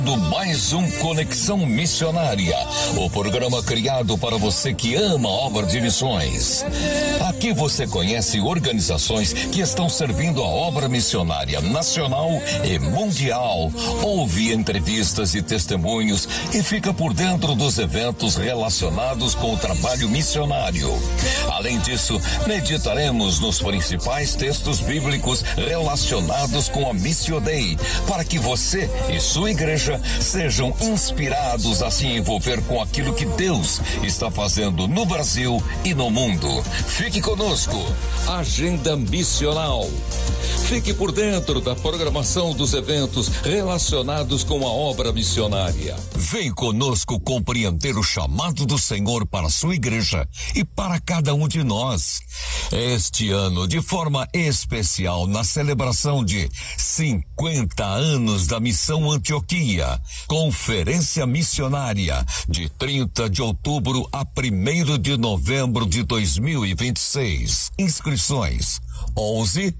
Mais um Conexão Missionária, o programa criado para você que ama a obra de missões. Aqui você conhece organizações que estão servindo a obra missionária nacional e mundial. Ouve entrevistas e testemunhos e fica por dentro dos eventos relacionados com o trabalho missionário. Além disso, meditaremos nos principais textos bíblicos relacionados com a Missio Dei, para que você e sua igreja sejam inspirados a se envolver com aquilo que Deus está fazendo no Brasil e no mundo. Fique conosco. Agenda Missional. Fique por dentro da programação dos eventos relacionados com a obra missionária. Vem conosco compreender o chamado do Senhor para a sua igreja e para cada um de nós. Este ano, de forma especial, na celebração de 50 anos da Missão Antioquia, Conferência Missionária, de 30 de outubro a 1º de novembro de 2026. Inscrições 11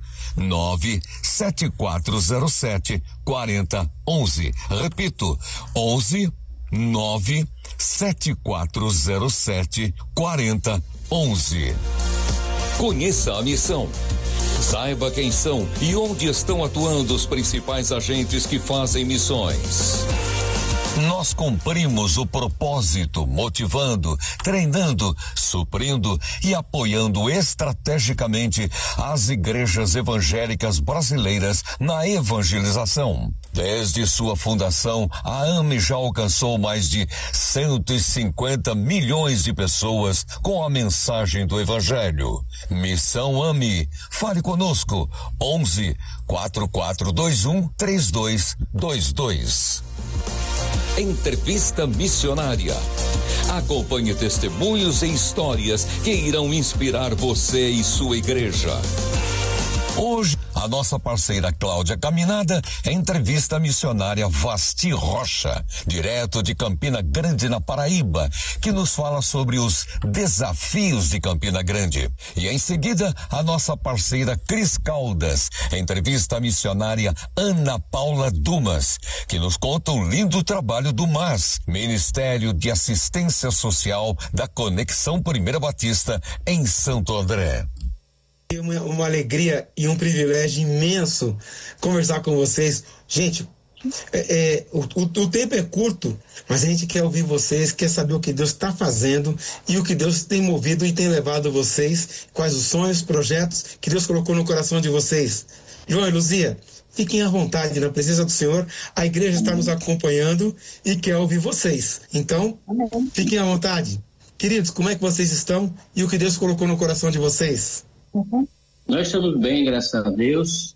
97407 4011. Repito, 11 97407 4011. Conheça a missão. Saiba quem são e onde estão atuando os principais agentes que fazem missões. Nós cumprimos o propósito, motivando, treinando, suprindo e apoiando estrategicamente as igrejas evangélicas brasileiras na evangelização. Desde sua fundação, a AME já alcançou mais de 150 milhões de pessoas com a mensagem do Evangelho. Missão AME. Fale conosco. 11 4421 3222. Entrevista Missionária. Acompanhe testemunhos e histórias que irão inspirar você e sua igreja. Hoje, a nossa parceira Cláudia Caminada, entrevista a missionária Vasti Rocha, direto de Campina Grande, na Paraíba, que nos fala sobre os desafios de Campina Grande. E em seguida, a nossa parceira Cris Caldas, entrevista a missionária Ana Paula Dumas, que nos conta o lindo trabalho do MAS, Ministério de Assistência Social da Conexão Primeira Batista, em Santo André. Uma alegria e um privilégio imenso conversar com vocês. Gente, o tempo é curto, mas a gente quer ouvir vocês, quer saber o que Deus está fazendo e o que Deus tem movido e tem levado vocês, quais os sonhos, projetos que Deus colocou no coração de vocês. João e Luzia, fiquem à vontade na presença do Senhor. A igreja está nos acompanhando e quer ouvir vocês. Então, fiquem à vontade. Queridos, como é que vocês estão e o que Deus colocou no coração de vocês? Nós estamos bem, graças a Deus.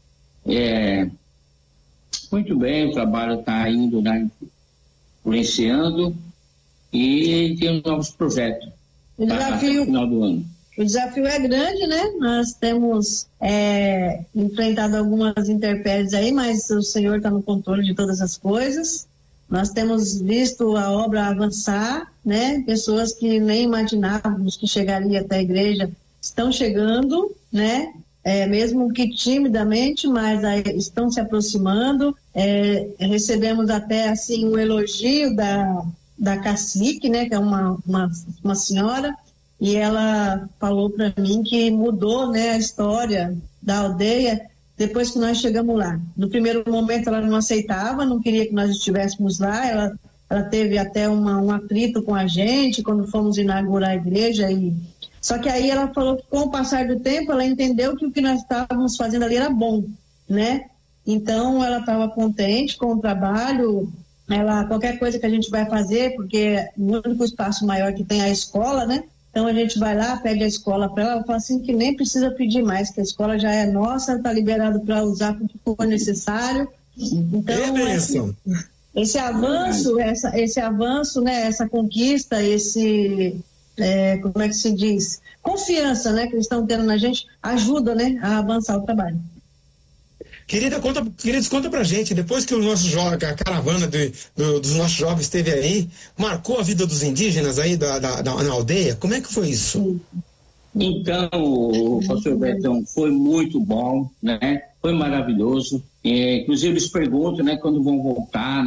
Muito bem, o trabalho está indo, né, influenciando e tem novos projetos para o final do ano. O desafio é grande, né? Nós temos enfrentado algumas intempéries aí, mas o Senhor está no controle de todas as coisas. Nós temos visto a obra avançar, né? Pessoas que nem imaginávamos que chegariam até a igreja estão chegando, né? Mesmo que timidamente, mas estão se aproximando. Recebemos até assim um elogio da cacique, né? Que é uma senhora, e ela falou para mim que mudou, né, a história da aldeia depois que nós chegamos lá. No primeiro momento ela não aceitava, não queria que nós estivéssemos lá. Ela teve até um atrito com a gente quando fomos inaugurar a igreja. Só que aí ela falou que com o passar do tempo ela entendeu que o que nós estávamos fazendo ali era bom, né? Então ela estava contente com o trabalho. Qualquer coisa que a gente vai fazer, porque o único espaço maior que tem é a escola, né? Então a gente vai lá, pede a escola para ela fala assim que nem precisa pedir mais, que a escola já é nossa, está liberado para usar o que for necessário. Então esse avanço, né? Essa conquista, como é que se diz? Confiança, né, que eles estão tendo na gente, ajuda, né, a avançar o trabalho. Queridos, conta pra gente, depois que a caravana dos nossos jovens esteve aí, marcou a vida dos indígenas aí na aldeia, como é que foi isso? Então, pastor Betão, foi muito bom, né, foi maravilhoso. Inclusive eles perguntam, né, quando vão voltar, né,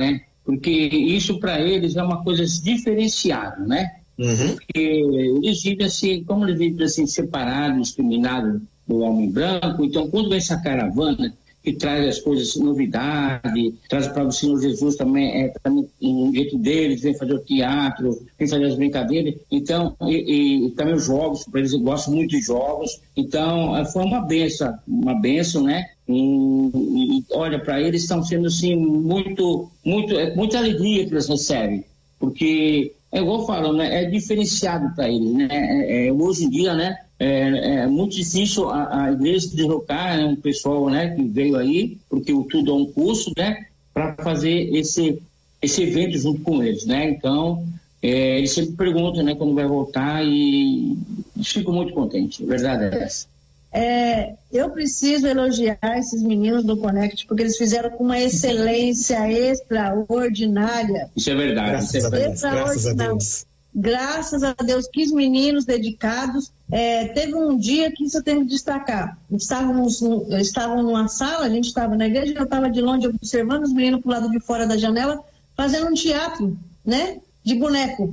porque isso para eles é uma coisa diferenciada, né? Porque eles vivem assim, como eles vivem assim, separados, discriminados do homem branco, então quando vem essa caravana que traz as coisas, novidade, traz para o Senhor Jesus também, também um jeito deles, vem fazer o teatro, vem fazer as brincadeiras, então, e também os jogos, para eles gostam muito de jogos, então foi uma benção, né? E olha, para eles estão sendo assim, muita alegria que eles recebem, porque é igual eu falo, né? É diferenciado para eles, né? Hoje em dia, né? É muito difícil a igreja derrocar, né, um pessoal, né, que veio aí, porque o Tudo é um curso, né, para fazer esse evento junto com eles, né? Então, eles sempre perguntam, né, quando vai voltar e fico muito contente, a verdade é essa. Eu preciso elogiar esses meninos do Connect, porque eles fizeram com uma excelência extraordinária. Isso é verdade. Graças a Deus. Graças a Deus, 15 meninos dedicados. Teve um dia que isso eu tenho que destacar. Estavam numa sala, a gente estava na igreja, eu estava de longe observando os meninos pro lado de fora da janela, fazendo um teatro, né, de boneco.